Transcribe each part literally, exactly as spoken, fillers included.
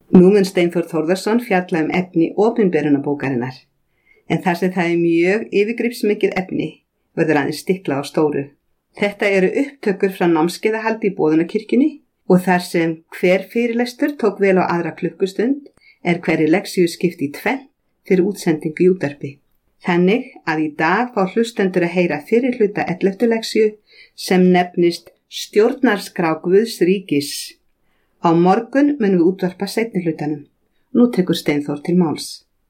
Nú mun Steinþór Þórðarson fjalla um efni opinberunarbókarinnar, en þar sem það er mjög yfirgripsmikið efni verður aðeins stiklað á stóru. Þetta eru upptökur frá námskeiðahaldi í Boðunarkirkjunni og þar sem hver fyrirlestur tók vel á aðra klukkustund er hverri leksíu skipt í tvennt fyrir útsendingu í útvarpi. Þannig að í dag fá hlustendur að heyra fyrir hluta elleftu leksíu sem nefnist Stjórnarskrá Guðs ríkis. Á morgun munum við útvarpa seinni hlutanum. Nú tekur Steinþór til máls.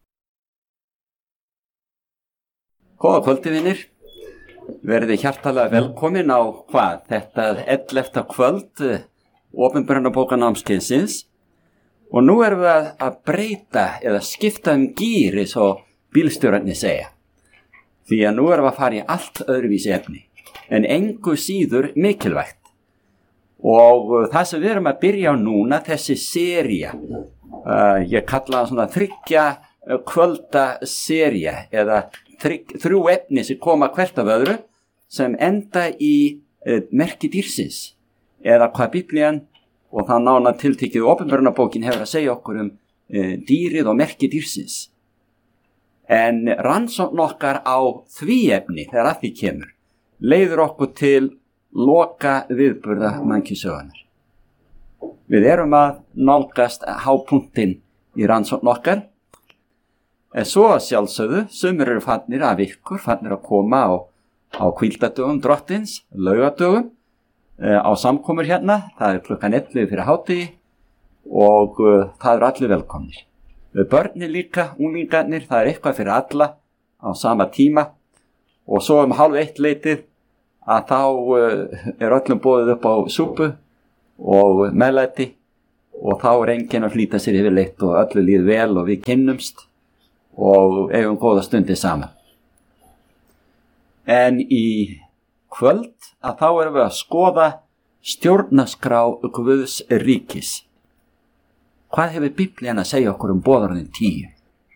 Góða kvöldi, vinir. Verði hjartalega velkomin á hvað? Þetta ellefta kvöld opinberunarbókanámskeiðsins. Og nú erum við að breyta eða skipta um gír eins og bílstjórarnir segja. Því að nú erum við að fara í allt öðruvísi efni, en engu síður mikilvægt. Og það sem við erum að byrja á núna, þessi sería, uh, ég kalla það svona þriggja kvölda sería, eða þrygg, þrjú efni sem koma hvert af öðru, sem enda í uh, merki dýrsins, eða hvað Biblían, og þá nána tiltekið opinberunarbókin hefur að segja okkur um uh, dýrið og merki dýrsins. En rannsókn okkar á því efni, þegar að því kemur, leiður okkur til loka viðburða mannkynssögunnar. Við erum að nálgast hápunktinn í rannsókn okkar. En svo að sjálfsögðu, sumir eru fannir af ykkur, fannir að koma á, á hvíldardögum drottins, laugadögum, uh, á samkomur hérna, það er klukkan ellefu fyrir hádegi og uh, það eru allir velkomnir. Börnir líka, unglingarnir, það er eitthvað fyrir alla á sama tíma og svo um hálf eitt leitið að þá uh, er öllum boðið upp á súpu og meðlæti og þá er enginn að flýta sér yfirleitt og öllu líð vel og við kynnumst og eigum góða stundir saman. En í kvöld að þá erum við að skoða stjórnarskrá Guðs ríkis. Hvað hefur Biblían að segja okkur um boðorðin tíu?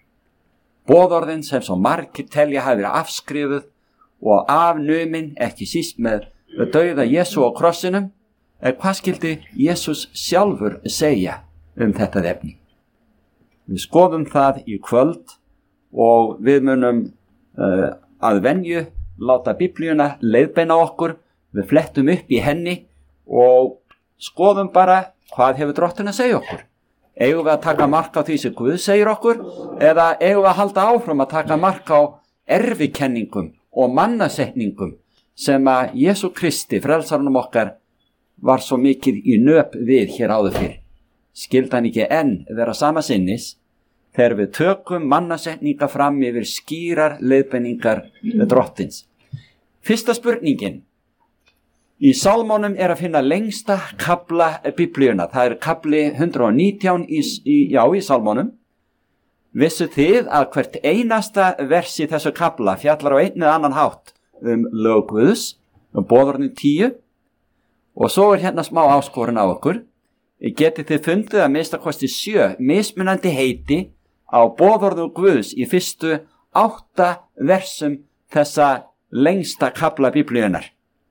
Boðorðin sem svo margir telja hafi verið afskrifuð og afnumin, ekki síst með dauða Jesú á krossinum, er hvað skildi Jesús sjálfur segja um þetta efni. Við skoðum það í kvöld og við munum uh, að venju láta Biblíuna leiðbeina okkur, við flettum upp í henni og skoðum bara hvað hefur Drottinn að segja okkur. Eigum við að taka mark á því sem Guð segir okkur eða eigum við að halda áfram að taka mark á erfikenningum og mannasetningum sem að Jesú Kristi, frelsarunum okkar, var svo mikið í nöp við hér áður fyrr. Skyldi hann ekki enn vera sama sinnis þegar við tökum mannasetninga fram yfir skýrar leiðbeiningar Drottins. Fyrsta spurningin. Í Sálmónum er að finna lengsta kafla Biblíuna. Það er kafli hundrað og nítján í, í, já, í Sálmónum. Vissu þið að hvert einasta vers í þessu kafla fjallar á einn eða annan hátt um lög Guðs, um boðorðin tíu og svo er hérna smá áskorun á okkur. Getið þið fundið að minnsta kosti sjö mismunandi heiti á boðorðum Guðs í fyrstu átta versum þessa lengsta kafla Biblíunar.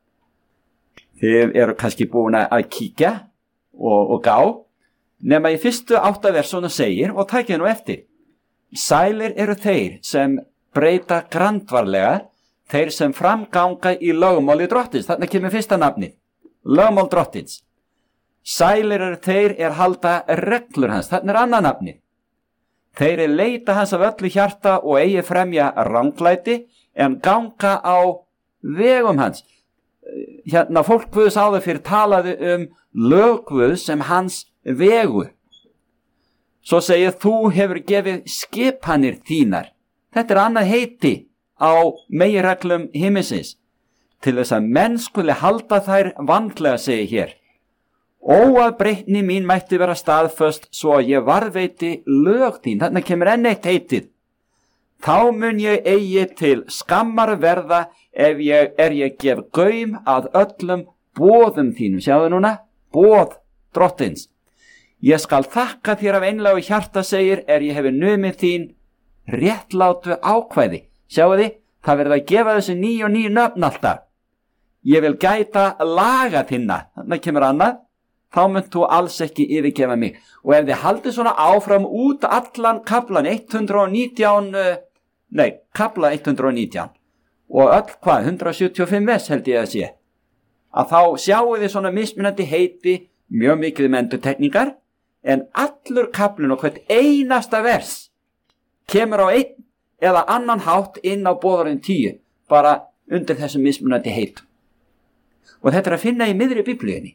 Þið eru kannski búin að kíkja og, og gá, nema í fyrstu átta versunum segir, og takið nú eftir, sælir eru þeir sem breyta grandvarlega, þeir sem framganga í lögmáli Drottins. Þarna kemur fyrsta nafni, lögmál Drottins. Sælir eru þeir er halda reglur hans. Þarna er annað nafni. Þeir er leita hans af öllu hjarta og eigi fremja ranglæti en ganga á vegum hans. Hérna fólk Guðs áður fyrir talaði um lög Guðs sem hans vegu. Svo segir þú hefur gefið skipanir þínar. Þetta er annað heiti á meginreglum himminsins. Til þess að menn skuli halda þær vandlega, segir hér. Óafbreytni mín mætti vera staðföst svo að ég varðveiti lög þín. Þarna kemur enn eitt heitið. Þá mun ég eigi til skammar verða ef ég er ég gef gaum að öllum boðum þínum. Sjáðu núna, boð Drottins. Ég skal þakka þér af einlægu hjarta, segir, er ég hefi numið þín réttlátu ákvæði. Sjáu þið, það verður að gefa þessu ný og ný nöfn alltaf. Ég vil gæta laga þinna. Þannig kemur annað. þá munt þú alls ekki yfirgefa mig. Og ef þið haldið svona áfram út allan kaflan hundrað og nítján, nei, kafla hundrað og nítján og öll hvað, hundrað sjötíu og fimm vers held ég að sé, að þá sjáu þið svona mismunandi heiti, mjög mikið um endurtekningar, en allur kaflinn og hvert einasta vers kemur á einn eða annan hátt inn á boðorðin tíu, bara undir þessum mismunandi heitum. Og þetta er að finna í miðri Biblíunni.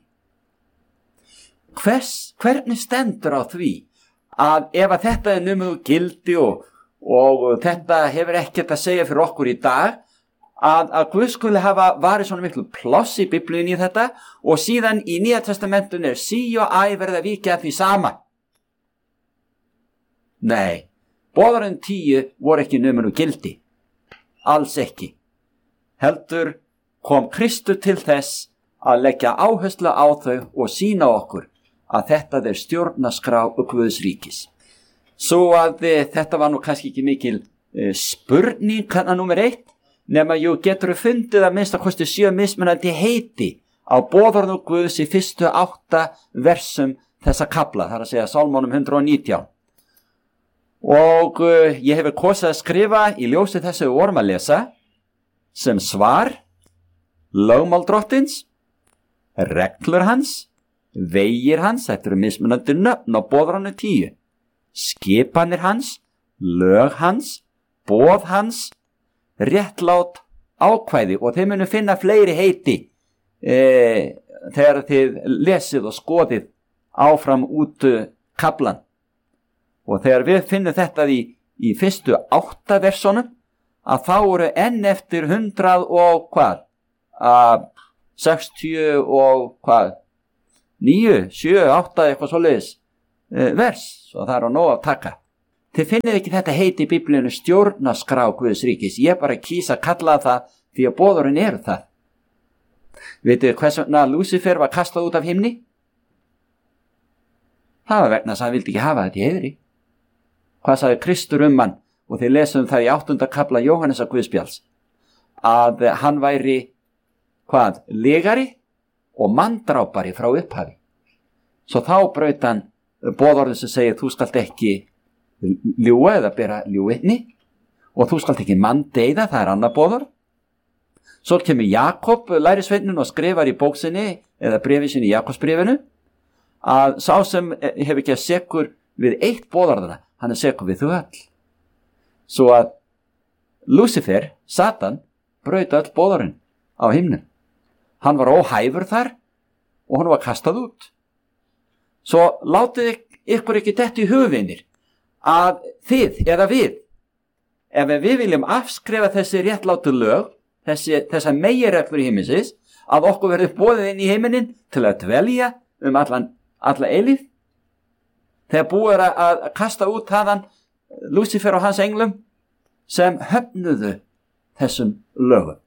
Hvers, hvernig stendur á því að ef að þetta er numið úr gildi og, og þetta hefur ekkert að segja fyrir okkur í dag, að, að Guð skuli hafa varið svona miklu pláss í Biblíunni í þetta og síðan í Nýja testamentinu er sí og æ verið að víkja því sama? Nei, boðorðin tíu voru ekki numið úr gildi. Alls ekki. Heldur kom Kristur til þess að leggja áherslu á þau og sýna okkur að þetta er stjórnarskrá Guðs ríkis. Svo að e, þetta var nú kannski ekki mikil e, spurning kannar númer eitt, nema jú getur við fundið að minnst að kosti sjö mismunandi heiti á boðorðum Guðs í fyrstu átta versum þessa kafla, þar að segja Sálmónum hundrað og nítján. Og e, ég hefur kosið að skrifa í ljósi þessu við vorum að lesa sem svar, lögmál drottins, reglur hans, vegir hans, þetta eru mismunandi nöfn á boðorðinu tíu, skipanir hans, lög hans, boð hans, réttlát ákvæði, og þeir munu finna fleiri heiti e, þegar þið lesið og skoðið áfram út kaflan. Og þegar við finnum þetta í, í fyrstu átta versonum, að þá eru enn eftir hundrað og hvað, að sextíu og hvað, níu, sjö, átta, eitthvað svoleiðis e, vers, og það er á nóg að taka. Þið finnið ekki þetta heiti í Biblíunni stjórnarskrá Guðs ríkis, ég bara kýsa að kalla það því að boðorðin eru það. Vitið hvers vegna Lúsifer var kastað út af himni? Það var vegna þess að hann vildi ekki hafa þetta í heiðri. Hvað sagði Kristur um hann? Og þið lesum það í áttunda kafla Jóhannesar Guðspjalls, að hann væri hvað, legari og manndrápari frá upphafi. Svo þá braut hann boðorðið sem segir þú skalt ekki ljúga eða bera ljúgvitni og þú skalt ekki manndeyða, það er annað boðorð. Svo kemur Jakob lærisveinninn og skrifar í bóksinni eða bréfi sinni í Jakobsbréfinu að sá sem hefur ekki að sekur við eitt boðorðana, hann er sekur við þau öll. Svo að Lúsifer, Satan, braut öll boðorðin á himnum. Hann var óhæfur þar og hann var kastað út. Svo látið ykkur ekki þetta í hugvinir að þið eða við, ef við viljum afskrifa þessi réttlátu lög, þessi, þessa meginreglur í himinsins, að okkur verður boðið inn í heiminin til að dvelja um allan, alla eilífð, þegar búið er að kasta út þaðan Lúsifer og hans englum sem höfnuðu þessum lögum.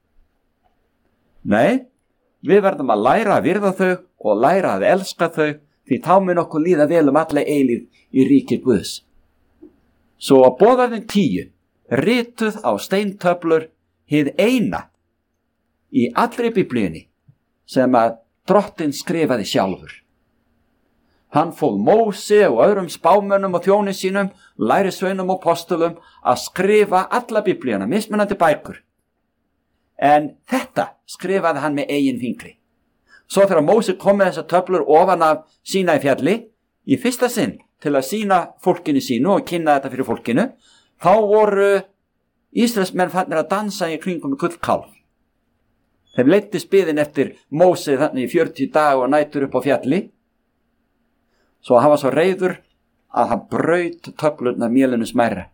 Nei, við verðum að læra að virða þau og læra að elska þau, því þá mun okkur líða vel um alla eilífð í ríki Guðs. Svo að boðorðin tíu, rituð á steintöflur, hið eina í allri Biblíunni sem að drottinn skrifaði sjálfur. Hann fól Móse og öðrum spámönnum og þjóni sínum, lærisveinum og postulum að skrifa alla Biblíuna, mismunandi bækur. En þetta skrifaði hann með eigin fingri. Svo þegar Móse kom með þessar töflur ofan af Sínaí fjalli, í fyrsta sinn til að sína fólkinu sínu og kynna þetta fyrir fólkinu, þá voru Ísraelsmenn fannir að dansa í kringum með gullkálf. Þeim leiddist biðin eftir Móse þannig í fjörutíu daga og nætur upp á fjalli. Svo hann var svo reiður að hann braut töflurnar mélinu smærra.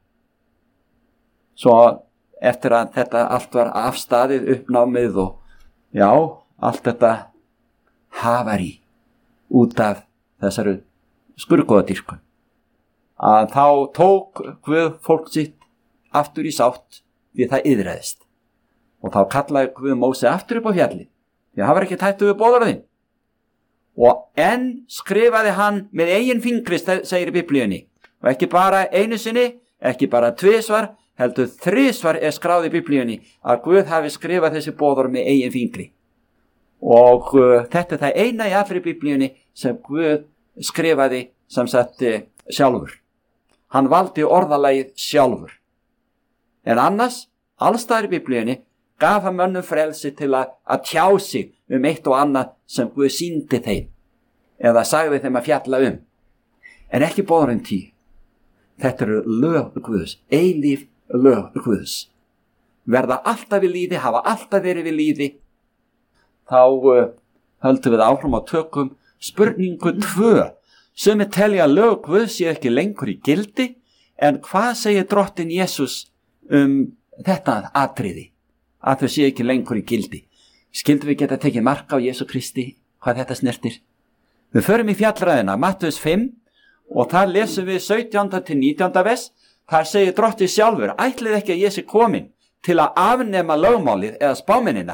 Svo eftir að þetta allt var afstaðið, uppnámið og já, allt þetta hafari út af þessari skurðgoðadýrkun, að þá tók Guð fólk sitt aftur í sátt því það iðraðist. Og þá kallaði Guð Móse aftur upp á fjalli, því hann var ekki tættu við boðorðin. Og enn skrifaði hann með eigin fingri, segir í Biblíunni, og ekki bara einu sinni, ekki bara tvisvar, heldur þrisvar er skráð í Biblíunni að Guð hafi skrifað þessi boðorð með eigin fingri. og uh, þetta er það eina í allri Biblíunni sem Guð skrifaði sem sagt uh, sjálfur. Hann valdi orðalagið sjálfur. En annars, allstaðar í Biblíunni, gaf hann mönnum frelsi til að, að tjá sig um eitt og annað sem Guð sýndi þeim eða sagði þeim að fjalla um. En ekki boðorðin tíu. Þetta eru lög Guðs, eilíf lög Guðs. Verða alltaf við líði, hafa alltaf verið við líði. Þá uh, höldum við áfram á tökum spurningu tvö. Sumir telja að lög Guðs sé ekki lengur í gildi, en hvað segir drottinn Jesús um þetta atriði? Að þau sé ekki lengur í gildi. Skildum við geta tekið mark á Jesú Kristi, hvað þetta snertir? Við förum í fjallræðina, Mattheus fimm, og þar lesum við sautjánda til nítjánda vers. Þar segir drottinn sjálfur, ætlið ekki að ég sé komin til að afnema lögmálið eða spámennina.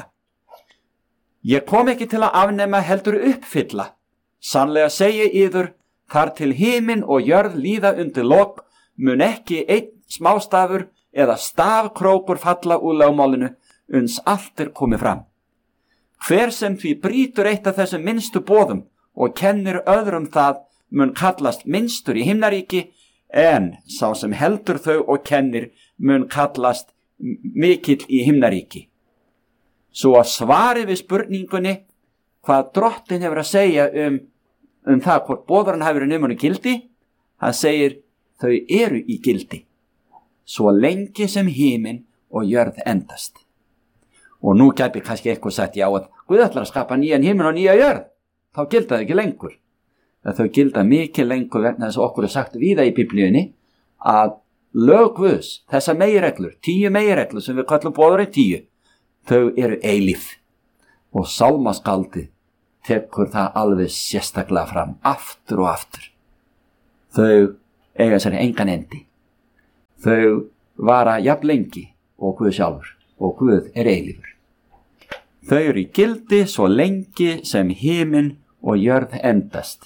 Ég kom ekki til að afnema heldur uppfylla. Sannlega segi yður, þar til himinn og jörð líða undir lok, mun ekki einn smástafur eða stafkrókur falla úr lögmálinu, uns allt er komið fram. Hver sem því brýtur eitt af þessum minnstu boðum og kennir öðrum það, mun kallast minnstur í himnaríki, en sá sem heldur þau og kennir mun kallast mikill í himnaríki. Svo að svari við spurningunni hvað drottinn hefur að segja um, um það hvort boðarinn hefur verið numunni gildi, hann segir þau eru í gildi, svo lengi sem himinn og jörð endast. Og nú gæti kannski eitthvað sagt, já, að Guð ætlar að skapa nýjan himinn og nýja jörð, þá gilda það ekki lengur. Það þau gilda mikið lengur vegna þess að okkur er sagt víða í Biblíunni að lög Guðs, þessar meginreglur, tíu meginreglur sem við kallum boðorðin tíu, þau eru eilíf. Og sálmaskaldið tekur það alveg sérstaklega fram, aftur og aftur. Þau eiga sér engan endi. Þau vara jafn lengi og Guð sjálfur, og Guð er eilífur. Þau eru í gildi svo lengi sem himinn og jörð endast.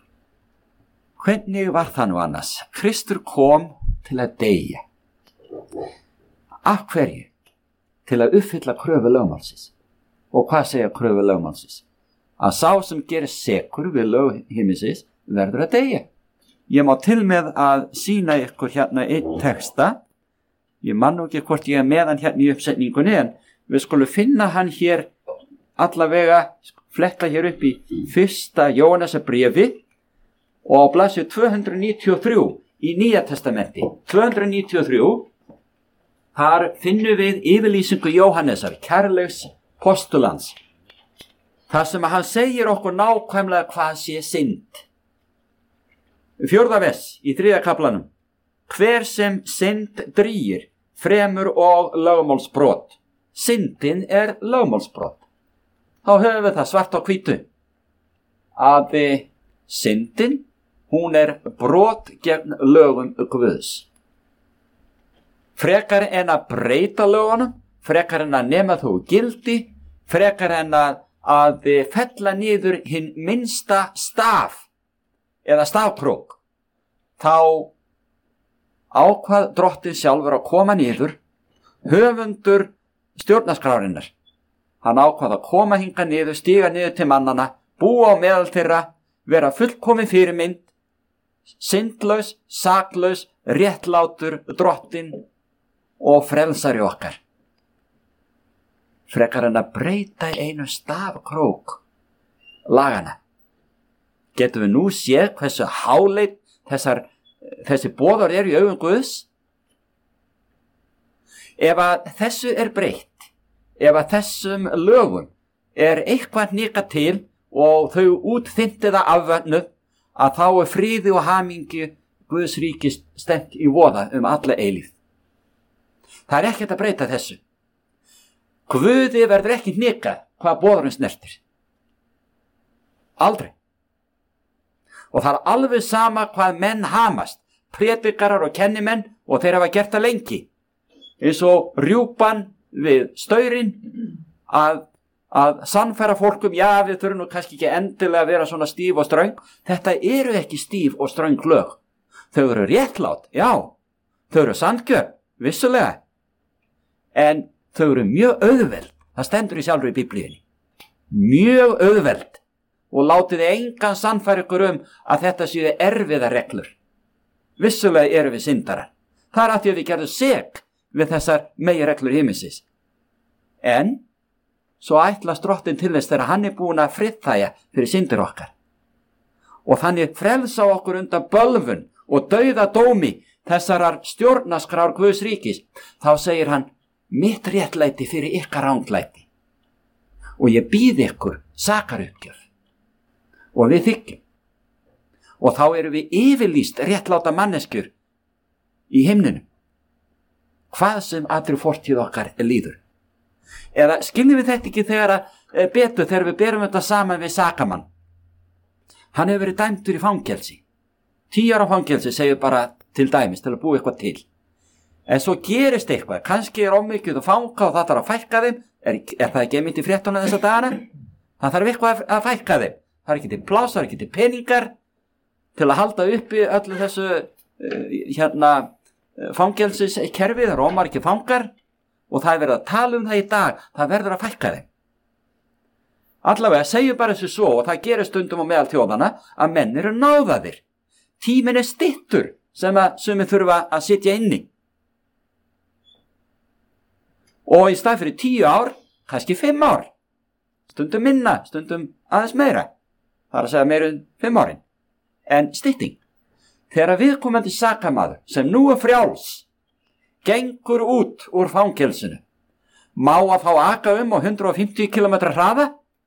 Hvernig var það nú annars? Kristur kom til að deyja. Af hverju? Til að uppfylla kröfu lögmálsins. Og hvað segja kröfu lögmálsins? Að sá sem gerir sekur við lög himminsins verður að deyja. Ég má til með að sýna ykkur hérna einn texta. Ég man nú ekki hvort ég er með hann hérna í uppsetningunni, en við skulum finna hann hér allavega, fletta hér upp í fyrsta Jóhannesarbréfi og á blaðsíðu tvö hundruð níutíu og þrjú í Nýja testamenti. tvö hundruð níutíu og þrjú, þar finnum við yfirlýsingu Jóhannesar, kærleiks postulans. Það sem að hann segir okkur nákvæmlega hvað sé synd. Fjórða vers í þriðja kaflanum. Hver sem synd drýgir, fremur og lögmálsbrot. Syndin er lögmálsbrot. Þá höfum við það svart á hvítu. Að syndin, hún er brot gegn lögum Guðs. Frekar en að breyta lögunum, frekar en að nema þó gildi, frekar en að, að fella niður hinn minnsta staf eða stafkrók, þá ákvað drottinn sjálfur að koma niður, höfundur stjórnarskrárinnar. Hann ákvað að koma hinga niður, stíga niður til mannana, búa á meðal þeirra, vera fullkomin fyrirmynd, syndlaus, saklaus, réttlátur drottinn og frelsari okkar. Frekar en að breyta einu stafkrók lagana. Getum við nú séð hversu háleit þessar, þessi boðar eru í augum Guðs? Ef að þessu er breytt, ef að þessum lögum er eitthvað hnika til og þau útþyntiða afvönnuð, að þá er fríði og hamingju Guðs ríki stefnt í voða um alla eilífð. Það er ekkert að breyta þessu. Guði verður ekki hnikað hvað boðarinn snertir. Aldrei. Og það er alveg sama hvað menn hamast, prédikarar og kennimenn, og þeir hafa gert það lengi. Eins og rjúpan við staurinn að, að sannfæra fólkum, já, við þurfum nú kannski ekki endilega að vera svona stíf og ströng. Þetta eru ekki stíf og ströng lög. Þau eru réttlát, já. Þau eru sanngjörn, vissulega. En þau eru mjög auðveld. Það stendur í sjálfur í Biblíunni. mjög auðveld og látið engan sannfæra ykkur um að þetta séu erfiða reglur. Vissulega eru við syndarar. Það er að því að við gerðum sek við þessar meginreglur himinsins. En svo ætlast Drottinn til þess þegar hann er búin að friðþægja fyrir syndir okkar. Og þannig frelsa okkur undan bölvun og dauða dómi þessarar stjórnarskrár Guðs ríkis. Þá segir hann, mitt réttlæti fyrir ykkar ranglæti. Og ég býð ykkur sakaruppgjöf. Og við þykjum. Og þá eru við yfirlýst réttláta manneskjur í himninum. Hvað sem allri fortíð okkar líður. Eða skiljum við þetta ekki þegar að betur þegar við berum þetta saman við sakamann. Hann hefur verið dæmdur í fangelsi. Tíu ára fangelsi segir bara til dæmis til að búa eitthvað til. En svo gerist eitthvað, kannski er ómikið að fanga og það þarf að fækka þeim. Er, er það ekki einmitt í fréttunum þessa dagana? Það þarf eitthvað að, að fækka þeim. Það er ekki til pláss, það er ekki til peningar til að halda uppi öllu þessu uh, hérna fangelsis kerfi, það rómar ekki fangar og það er verið að tala um það í dag, það verður að fækka þeim. Allavega segjum bara þessu svo og það gerir stundum á meðal þjóðana að menn eru náðaðir. Tíminn er styttur sem að sumir þurfa að sitja inni. Og í stað fyrir tíu ár, kannski fimm ár. Stundum minna, stundum aðeins meira. Það er að segja meira en fimm árin. En stytting. Þegar viðkomandi sakamaður sem nú er frjáls, gengur út úr fangelsinu, má að fá aka um á hundrað og fimmtíu kílómetra hraða?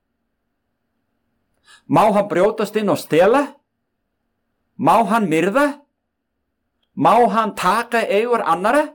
Má hann brjótast inn og stela? Má hann myrða? Má hann taka eigur annara?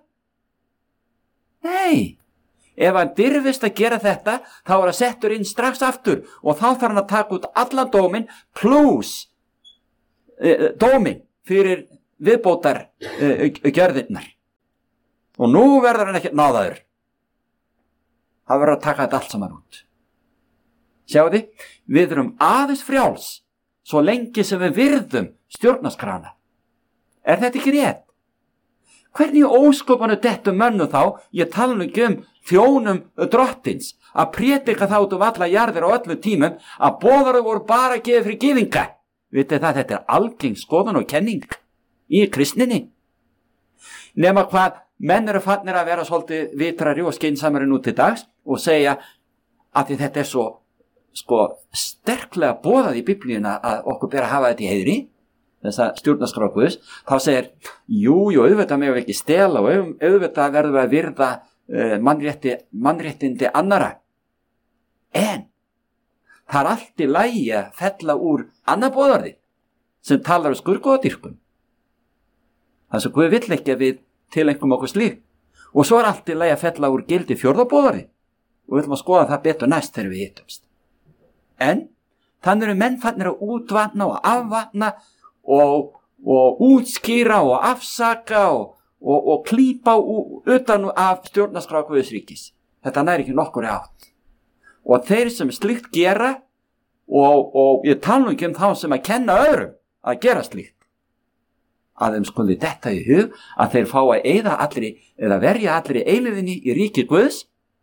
Nei. Ef hann dirfist að gera þetta, þá er að settur inn strax aftur og þá þarf hann að taka út allan dómin plus e, dómin fyrir viðbótar e, gjörðirnar. Og nú verður hann ekki náðaður. Það verður að taka þetta allt saman út. Sjáu þið, við erum aðeins frjáls svo lengi sem við virðum stjórnarskrána. Er þetta ekki rétt? Hvernig óskopanu dettu mönnu þá, ég tala nú ekki um þjónum drottins, að prédika þá út um alla jarðir á öllum tímum, að boðaru voru bara að gefa fyrir gyðinga. Vitið það, þetta er algeng skoðun og kenning í kristninni. Nema hvað, menn eru fannir að vera svolítið vitrari og skeinsamari nú til dags og segja að því þetta er svo sko, sterklega boðað í biblíuna að okkur ber að hafa þetta í heiðri, þessa stjórnarskrá Guðs, þá segir, jú, jú, auðvitað megum við ekki stela og auðvitað verðum við að virða uh, mannrétti, mannréttindi annara. En það er allt í lagi að fella úr annað boðorði sem talar um skurðgoðadýrkun. Það sem Guð vill ekki að við tilengum okkur slíkt. Og svo er allt í lagi að fella úr gildi fjórða boðorði og við ætlum að skoða það betur næst þegar við hittumst. En þannig eru menn fannir að útvatna og afvatna og, og útskýra og afsaka og, og, og klípa utan af stjórnarskrá Guðs ríkis. Þetta nær ekki nokkur átt. Og þeir sem slíkt gera og, og ég tala ekki um þá sem að kenna öðrum að gera slíkt. Að þeim skuli detta í hug að þeir fá að eyða allri eða verja allri eilíðinni í ríki Guðs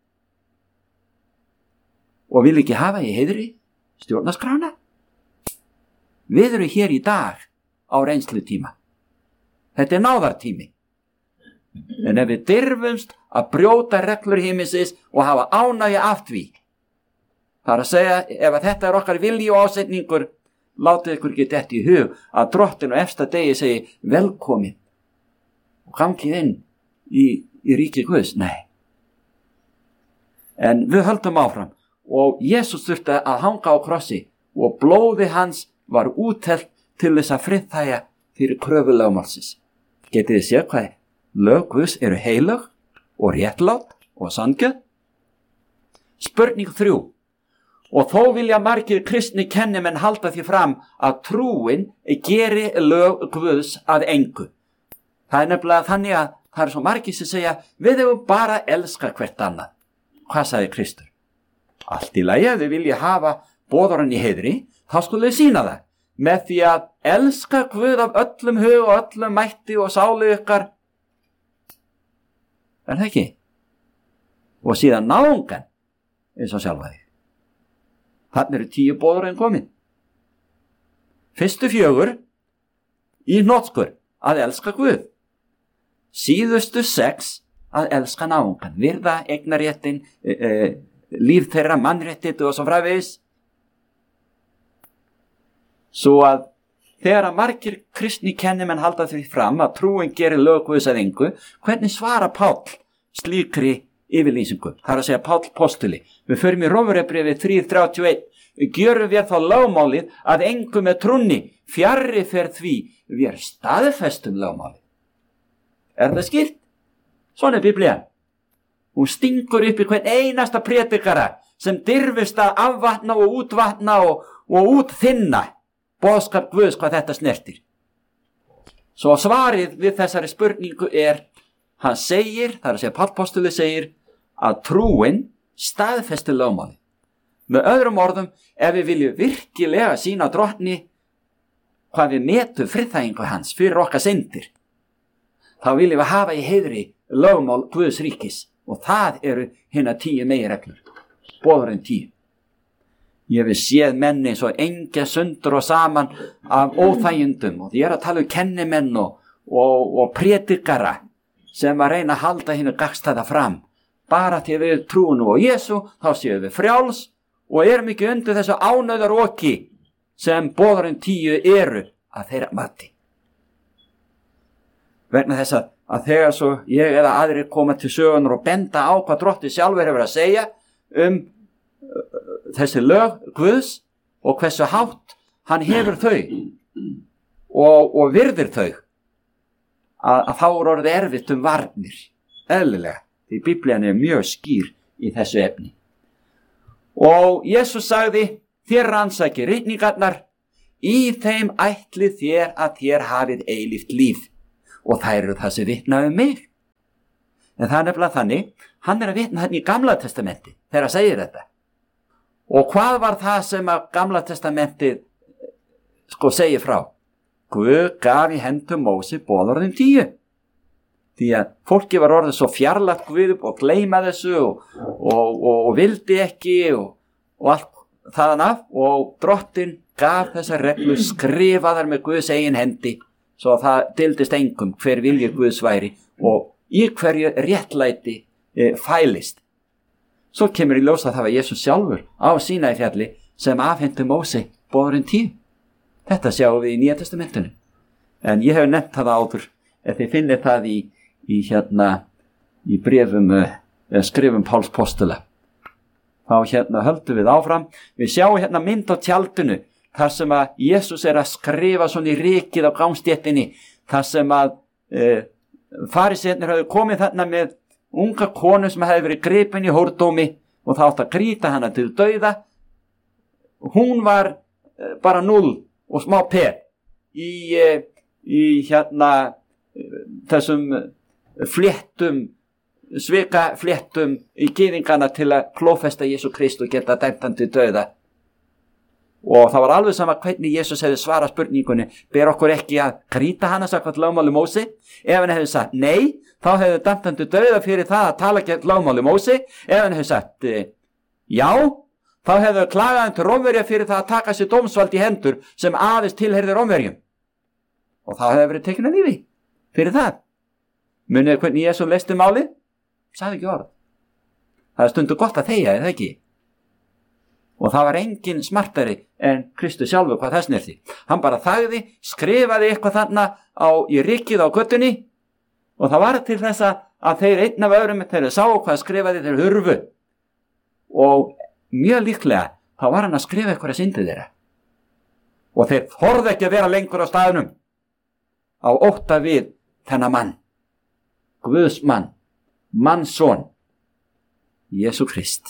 og vil ekki hafa í heiðri stjórnarskrána. Við erum hér í dag á reynslutíma. Þetta er náðartími. En ef við dirfumst að brjóta reglur himinsins og hafa ánægju af því, það er að segja, ef að þetta er okkar vilji og ásetningur, látið ykkur ekki detta í hug að Drottinn á efsta degi segi velkomin og gangið inn í, í ríki Guðs. Nei. En við höldum áfram og Jesús þurfti að hanga á krossi og blóði hans var úthellt til þess að friðþægja fyrir kröfu lögmálsins. Getið þið séð hvað lög Guðs eru heilög og réttlát og sanngjörn? Spurning þrjú. Og þó vilja margir kristni kennimenn halda því fram að trúin geri lög Guðs að engu. Það er nefnilega þannig að það er svo margir sem segja við hefum bara elska hvert annað. Hvað sagði Kristur? Allt í lagi að þið vilja hafa boðarann í heiðri, þá skulle þið sína það með því að elska Guð af öllum hug og öllum mætti og sálu ykkar. Er það ekki? Og síðan náungan eins og sjálfa þig. Þannig eru tíu boðorðin komin. Fyrstu fjögur í hnotskur að elska Guð. Síðustu sex að elska náungan, virða eignarréttin, e, e, líf þeirra, mannréttið og svo framvegis. Svo að þegar að margir kristni kennimenn halda því fram að trúin gerir lög Guðs að engu, hvernig svara Páll slíkri yfirlýsingu? Það er að segja Páll postuli. Við förum í Rómverjabréfið þrjú þrjátíu og eitt. Gjörum við þá lögmálið að engu með trúnni, fjarri fer því við staðfestum lögmálið. Er það skýrt? Svona er Biblían. Hún stingur upp í hvern einasta prédikara sem dirfist að afvatna og útvatna og, og útþinna boðskap Guðs hvað þetta snertir. Svo svarið við þessari spurningu er, hann segir, það er að segja Páll postuli segir, að trúin staðfestir lögmálið. Með öðrum orðum, ef við viljum virkilega sína drottni hvað við metum friðþægingu hans fyrir okkar syndir, þá viljum við hafa í heiðri lögmál Guðs ríkis og það eru hinna tíu meginreglur, boðorðin tíu. Ég hef séð menni svo engja sundur og saman af óþægindum og ég er að tala um kennimenn og, og, og prédikara sem að reyna að halda hinu gagnstæða fram. Bara til við trúum nú á Jesú, þá séum við frjáls og erum ekki undir þessu ánauðar oki sem boðorðin tíu eru að þeirra mati. Vegna þess að, að þegar svo ég eða aðrir koma til sögunar og benda á hvað Drottinn sjálfur hefur að segja um uh, þessi lög Guðs og hversu hátt hann hefur þau og, og virðir þau, að, að þá er orðið erfitt um varnir, eðlilega, því Biblían er mjög skýr í þessu efni. Og Jesús sagði, þér rannsakið ritningarnar, í þeim ætli þér að þér hafið eilíft líf og þær eru það sem vitna um mig. En það er nefnilega þannig, hann er að vitna hann í Gamla testamenti þegar hann segir þetta. Og hvað var það sem að Gamla testamenti sko segir frá? Guð gaf í hendum Móse boðorðin tíu. Því að fólki var orðið svo fjarlægt Guð og gleyma þessu og, og, og, og vildi ekki og, og allt þaðan af og Drottinn gaf þessar reglur skrifaðar með Guðs eigin hendi svo að það dildist engum hver vilji Guðs væri og í hverju réttlæti e, fælist. Svo kemur í ljós að það var Jesús sjálfur á Sínaí fjalli sem afhenti Móse boðorðin tíu. Þetta sjáum við í Nýja testamentinu. En ég hef nefnt það áður ef þið finnið það í í hérna í bréfum eða skrifum Páls postula. Þá hérna höldum við áfram. Við sjáum hérna mynd á tjaldinu þar sem að Jesús er að skrifa svona í rykið á gangstéttinni þar sem að e, fariseinir hafði komið þarna með unga konu sem hefði verið gripin í hórdómi og það átt að grýta hana til dauða. Hún var e, bara null og smá per í, e, í hérna e, þessum fléttum, svika fléttum í gyðingana til að klófesta Jesú Krist og geta dæmt hann til dauða. Og það var alveg sama hvernig Jesús hefði svarað spurningunni, ber okkur ekki að grýta hana samkvæmt lögmáli Móse? Ef hann hefði sagt nei, þá hefði dæmt hann til dauða fyrir það að tala gegn lögmáli Móse. Ef hann hefði sagt já, þá hefði klagað hann til Rómverja fyrir það að taka sér dómsvald í hendur sem aðeins tilheyrði Rómverjum. Og þá hefði verið tekinn að lífi fyrir það. Munið hvernig Jesús leysti málið? Sagði ekki orð. Það er stundu gott að þegja, er það ekki? Og það var engin smartari en Kristus sjálfur hvað það snerti. Hann bara þagði, skrifaði eitthvað þarna á, í rykið á göttunni og það var til þess að þeir einn af öðrum þeir sáu hvað skrifaði þeir hurfu. Og mjög líklega þá var hann að skrifa eitthvað að syndið þeirra. Og þeir þorðu ekki að vera lengur á staðnum á ótta við þennan mann. Guðs mann, mannsson, Jesú Krist.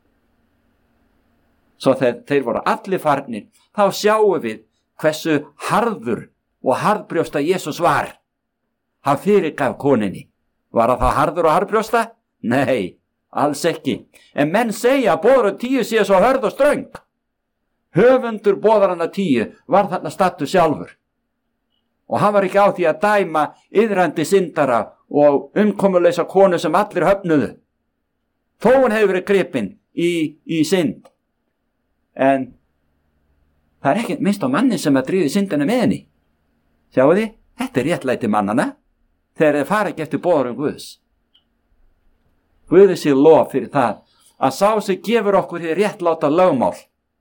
Svo þegar þeir voru allir farnir, þá sjáum við hversu harður og harðbrjósta Jesús var. Hann fyrirgaf koninni. Var það harður og harðbrjósta? Nei, alls ekki. En menn segja að boðorðin tíu sé svo hörð og ströng. Höfundur boðorðanna tíu var þarna stattur sjálfur. Og hann var ekki á því að dæma iðrandi syndara og umkomuleysa konu sem allir höfnuðu. Þó hann hefur verið gripinn í, í synd. en það er ekki minnst á manni sem að drífi syndina með henni. Sjáu þið, þetta er réttlæti mannana þegar þeir fara ekki eftir boðorðum Guðs. Guði sé lof fyrir það að sá sem gefur okkur hér réttláta lögmál,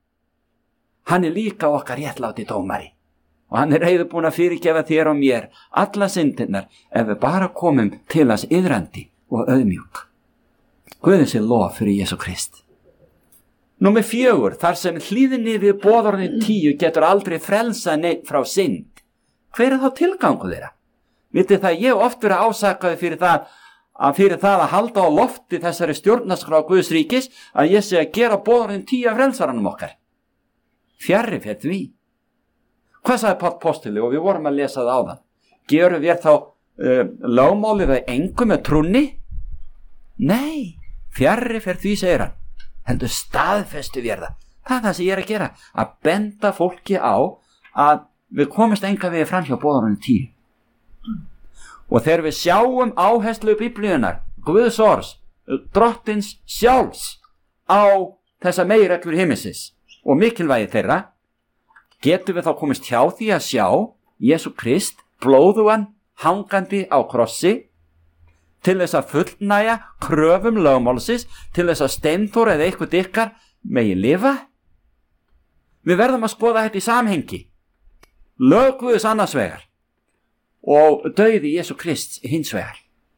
hann er líka okkar réttláti dómari og hann er reiðubúinn að fyrirgefa þér og mér alla syndirnar ef við bara komum til hans iðrandi og auðmjúk. Guði sé lof fyrir Jesú Krist. Númer fjögur, þar sem hlýðni við boðorðin tíu getur aldrei frelsa neitt frá synd. Hver er þá tilgangu þeirra? Vitið það, ég oft verið ásakaði fyrir það að fyrir það að halda á lofti þessari stjórnarskrá Guðs ríkis að ég sé að gera boðorðin tíu af frelsaranum okkar. Fjarri fyrir því. Hvað sagði Páll postuli og við vorum að lesa það áðan? Gerum við þá uh, lögmálið að engu með trúnni? Nei, fjarri fyrir því, segir hann. Heldur staðfestu við það. Það er það sem ég er að gera, að benda fólki á að við komumst enga við fram hjá boðorðinu tíu. Og þegar við sjáum áherslu Biblíunar, Guðs orðs, drottins sjálfs á þessa meginreglur himinsins og mikilvægi þeirra, getum við þá komist hjá því að sjá Jesú Krist blóðugan hangandi á krossi til þess að fullnæja kröfum lögmálsins, til þess að Steinþór eða eitthvað ykkar megi lifa. Við verðum að skoða þetta í samhengi. Lög Guðs annars vegar og dauði Jesú Krist hins vegar.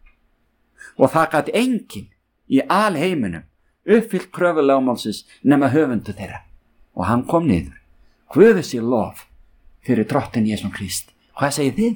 Og það gat enginn í alheiminum uppfyllt kröfu lögmálsins nema höfundu þeirra. Og hann kom niður. Guði sé lof fyrir drottin Jesú Krist. Hvað segir þið?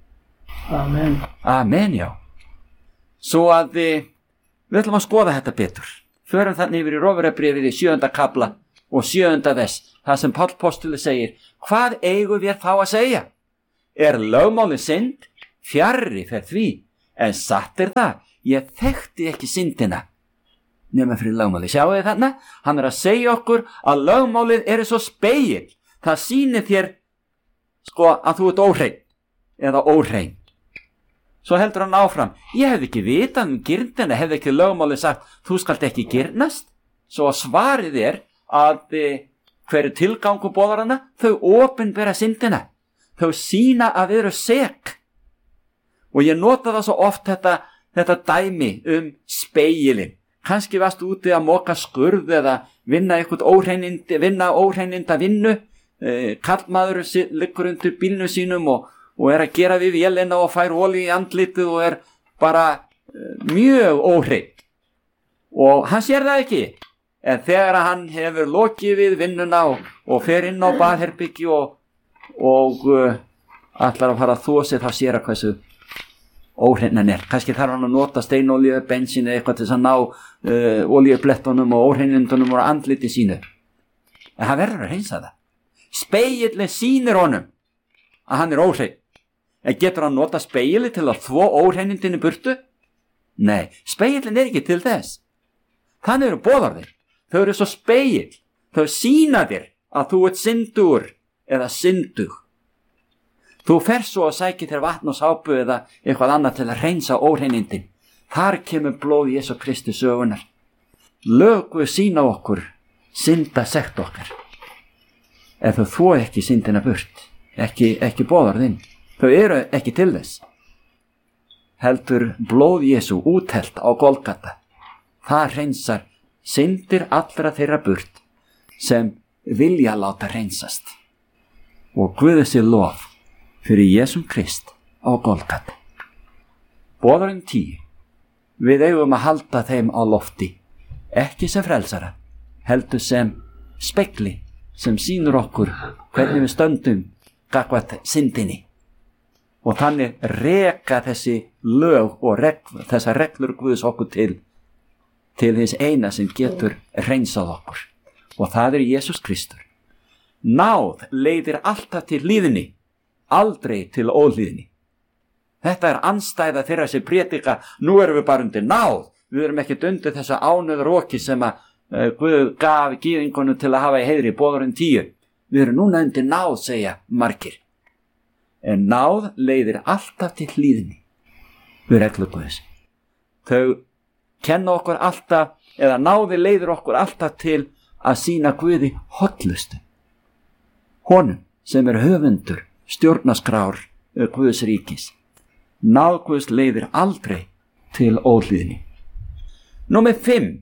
Amen. Amen, já. Svo að við, við ætlum að skoða þetta betur. Förum þannig yfir í Rómverjabréfið í sjöunda kafla og sjöunda vers, það sem Páll postuli segir, hvað eigum við þá að segja? Er lögmálið synd? Fjarri fer því, en satt er það, ég þekkti ekki syndina nema fyrir lögmálið. Sjáu þið þarna? Hann er að segja okkur að lögmálið er svo spegill. Það sýnir þér sko að þú ert óhrein eða óhrein. Svo heldur hann áfram, ég hef ekki vitað um girndina, hef ekki lögmálið sagt, þú skalt ekki girnast. Svo að svarið er að e, hverju tilgangu boðarana, þau opinbera syndina. Þau sýna að við eru sek. Og ég nota það svo oft þetta, þetta dæmi um spegilinn. Kannski varst úti að moka skurð eða vinna eitthvað óhreinindi, vinna óhreininda vinnu. E, kallmaður liggur undir bílnu sínum og og er að gera við vélina og fær olíu í andlitið og er bara uh, mjög óhreinn. Og hann sér það ekki. En þegar hann hefur lokið við vinnuna og, og fer inn á baðherbyggi og, og uh, ætlar að fara að þvo sig, þá sér að hversu óhreinn er. Kannski þarf hann að nota steinolíu, bensín eða eitthvað til þess að ná uh, olíublettunum og óhreinindunum og andliti sínu. En hann verður að hreinsa það. Spegillinn sýnir honum að hann er óhreinn. En getur hann nota spegili til að þvo óhreinindinni burtu? Nei, spegilin er ekki til þess. Þannig eru boðorðin. Þau eru svo spegil. Þau sýna þér að þú ert syndur eða syndug. Þú fer svo að sæki þér vatn og sápu eða eitthvað annað til að hreinsa óhreinindin. Þar kemur blóð Jesú Kristi sögunar. Lögu sýna okkur, synda sekt okkar. Ef þau þvo ekki syndina burt, ekki, ekki boðorðin. Þau eru ekki til þess. Heldur blóð Jesú úthelt á Golgata. Það hreinsar syndir allra þeirra burt sem vilja láta hreinsast. Og Guði sé lof fyrir Jesum Krist á Golgata. Boðorðin tíu. Við eigum að halda þeim á lofti, ekki sem frelsara, heldur sem spegli sem sýnur okkur hvernig við stöndum gagnvart syndinni. Og þannig reka þessi lög og regl, þessar reglur Guðs okkur til, til þess eina sem getur hreinsað okkur. Og það er Jesús Kristur. Náð leiðir alltaf til hlýðni, aldrei til óhlýðni. Þetta er andstæða þeirra sem prédika, nú erum við bara undir náð. Við erum ekkert undir þessa ánauðaroki sem að uh, Guð gaf gyðingunum til að hafa í heiðri boðorðin tíu. Við erum núna undir náð, segja margir. En náð leiðir alltaf til hlýðni við reglur Guðs. Þau kenna okkur alltaf, eða náði leiðir okkur alltaf til að sína Guði hollustu. Honum sem er höfundur stjórnarskrár Guðs ríkis. Náð Guðs leiðir aldrei til óhlýðni. Númer fimm.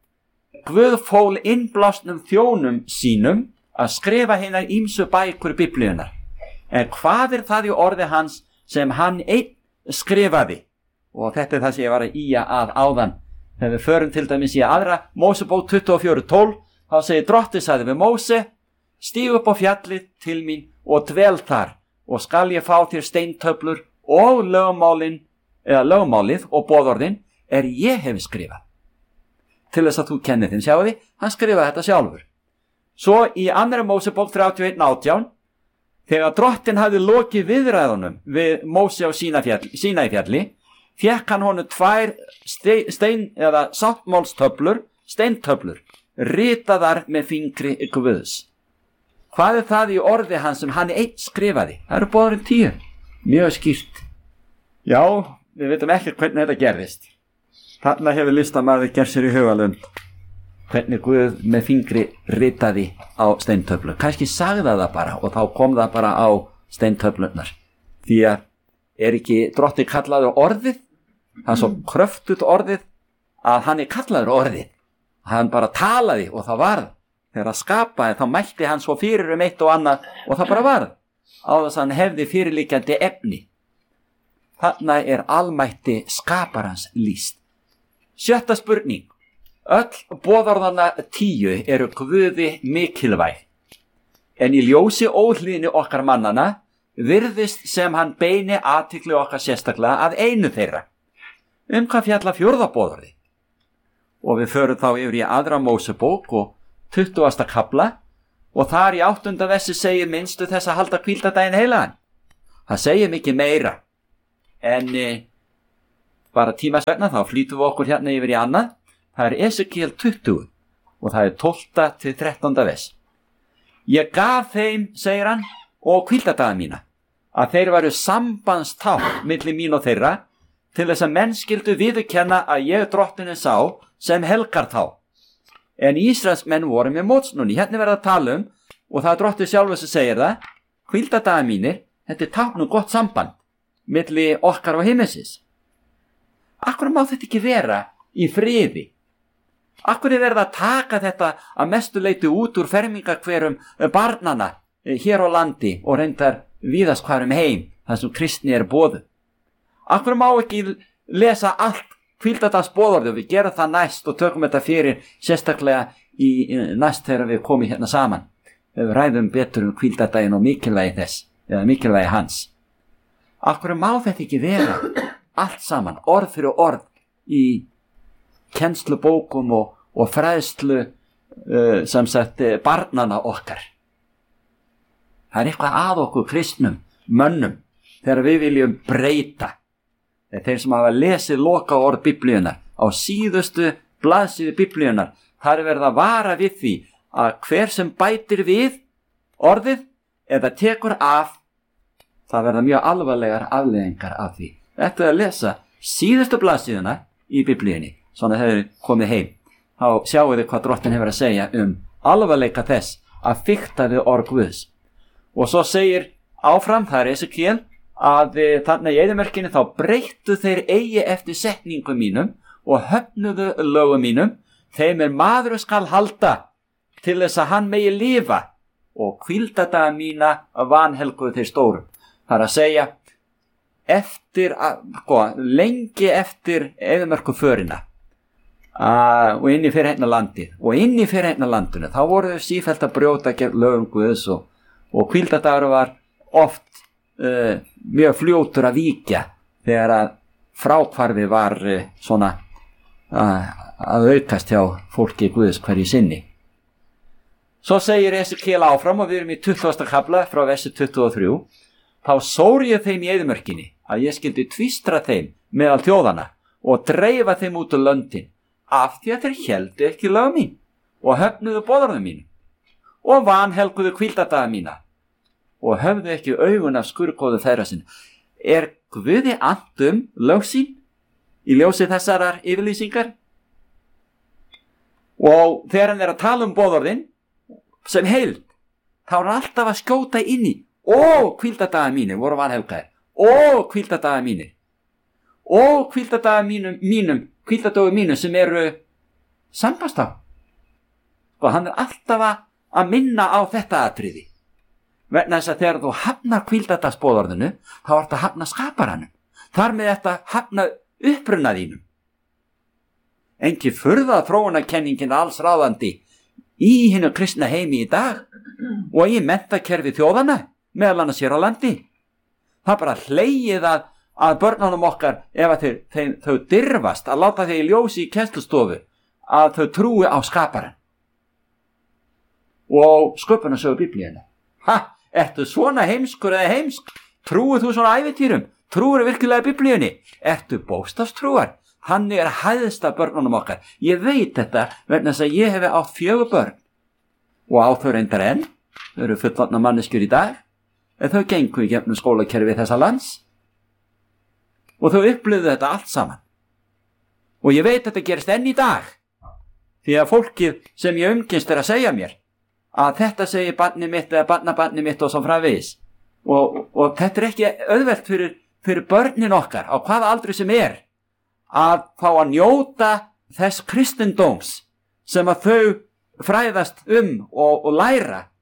Guð fól innblásnum þjónum sínum að skrifa hinar ýmsu bækur Biblíunnar. En hvað er það í orði hans sem hann einn skrifaði? Og þetta er það sem ég var að ýja að áðan. Þegar við förum til dæmis í aðra Mósebók tuttugu og fjögur tólf, þá segir Drottinn sagði við Móse: stíg upp á fjallið til mín og dvel þar, og skal ég fá þér steintöflur og lögmálin, eða lögmálið og boðorðin er ég hef skrifað. Til þess að þú kennir þeim, sjáu því, hann skrifaði þetta sjálfur. Svo í annarri Mósebók þrjátíu og eitt átján, þegar Drottinn hafði lokið viðræðunum við Móse á Sínæfjalli, fékk hann honum tvær stein eða sáttmálstöflur, steintöflur, ritaðar með fingri Guðs. Hvað er það í orði hans sem hann einn skrifaði? Það eru boðorðin tíu. Mjög skýrt. Já, við veitum ekki hvernig þetta gerðist. Þarna hefur listamaður gert sér í hugalund hvernig Guð með fingri ritaði á steintöflu. Kannski sagði það bara og þá kom það bara á steintöflunar. Því að er ekki Drottinn kallaður orðið? Það er svo kröftut orðið að hann er kallaður orðið. Hann bara talaði og það varð. Þegar að skapaði þá mælti hann svo fyrir um eitt og annað og það bara varð. Á þess að hann hefði fyrirliggjandi efni. Þarna er almætti skaparans lýst. Sjötta spurning. Öll boðorðanna tíu eru Guði mikilvæg. En í ljósi óhlýðni okkar mannana virðist sem hann beini athygli okkar sérstaklega að einu þeirra. Um hvað fjalla fjórða boðorði? Og við förum þá yfir í aðra Mósebók og tuttugasta kafla og þar í áttunda versi segir minnstu þess að halda hvíldardaginn heilagan. Það segir mikið meira. En e, bara tímas vegna þá flýtum við okkur hérna yfir í annað. Það er Esekiel tuttugu og það er tólfta til þrettánda vers. Ég gaf þeim, segir hann, og hvíldardaga mína, að þeir varu sambandstákn milli mín og þeirra til þess að menn skyldu viðurkenna að ég Drottinn sá sem helgar þá. En Ísraels menn voru með mótsnúni. Hérna verða að tala um, og það er Drottinn sjálfur sem segir það, hvíldardaga mínir, þetta er tákn um gott samband milli okkar og himnesins. Akkur má þetta ekki vera í friði? Akkur er verið að taka þetta að mestu leyti út úr fermingarkverum barnana hér á landi og reyndar víðast hvar um heim þar sem kristni er boðuð? Akkur má ekki lesa allt hvíldardagsboðorðið? Við gerum það næst og tökum þetta fyrir sérstaklega í næst þegar við komum hérna saman. Við ræðum betur um hvíldardaginn og mikilvægi þess, eða mikilvægi hans. Akkur má þetta ekki vera allt saman, orð fyrir orð í kennslubókum og, og fræðslu uh, sem sagt barnana okkar? Það er eitthvað að okkur kristnum mönnum þegar við viljum breyta. Þeir sem hafa lesið loka orð Biblíunnar á síðustu blaðsíðu Biblíunnar, það er verið að vara við því að hver sem bætir við orðið eða tekur af, það verða mjög alvarlegar afleiðingar af því. Þetta er að lesa síðustu blaðsíðuna í Biblíunni, svona þegar þið komið heim. Þá sjáu þið hvað Drottinn hefur að segja um alvarleika þess að fikta við orð Guðs. Og svo segir áfram, það er Esekiel, að þannig í eyðimörkinni þá breyttu þeir eigi eftir setningum mínum og höfnuðu lögum mínum, þeim er maður skal halda til þess að hann megi lifa og hvíldardaga mína vanhelguðu þeir stórum. Það er að segja, eftir, sko, lengi eftir eyðimörku förina uh, og inn í fyrirheitna landið og inn í fyrirheitna landinu, þá voru þau sífellt að brjóta gegn lögum Guðs og, og hvíldardagur var oft uh, mjög fljótur að víkja þegar að fráhvarfi var uh, svona uh, að aukast hjá fólki Guðs hverju sinni. Svo segir Esekiel áfram og við erum í tuttugasta kafla frá versi tuttugu og þrjú. Þá sór ég þeim í eyðimörkinni að ég skyldi tvístra þeim meðal þjóðana og dreifa þeim út úr löndin af því að þeir héldu ekki lög mín og höfnuðu boðorðum mínu og vanhelguðu hvíldardaga mína og höfðu ekki augun af skurðgóðu þeirra sinna. Er Guði annt um lög sín í ljósi þessarar yfirlýsingar? Og þegar hann er að tala um boðorðin sem heild, þá er hann alltaf að skjóta inn í: ó, hvíldadagar mínir voru vanhelgaðir, ó, hvíldadagar mínir, ó, hvíldadagar mínum, mínum, hvíldadagar mínum sem eru sambandstá. Og hann er alltaf að minna á þetta atriði. Vegna þess að þegar þú hafnar hvíldadagsboðorðinu, þá ert að hafna skaparanum. Þar með þetta hafna uppruna þínum. Engi furða þróunarkenningin alls ráðandi í hinu kristna heimi í dag og í menntakerfi þjóðana, meðal annars hér á landi. Það er bara hlegið að, að börnunum okkar, ef að þeir, þeir, þau dirfast að láta þeir ljósi í kennslustofu, að þau trúi á skaparan og sköpunarsögu Biblíuna. Ha, ertu svona heimskur eða heimsk? Trúið þú svona ævintýrum? Trúir virkilega Biblíunni? Ertu bókstafstrúar? Hann er hæðsta börnunum okkar. Ég veit þetta vegna þess að ég hefi átt fjögur börn og á þau reyndar enn. Þau eru fullorðna manneskjur í dag, en þau gengu í gegnum skólakerfi þessa lands og þau upplifðu þetta allt saman. Og ég veit þetta gerist enn í dag, því að fólkið sem ég umgengst er að segja mér að þetta segir barni mitt eða barnabarni mitt og svo framvegis. Og, og þetta er ekki auðvelt fyrir, fyrir börnin okkar á hvaða aldri sem er að fá að njóta þess kristindóms sem að þau fræðast um og, og læra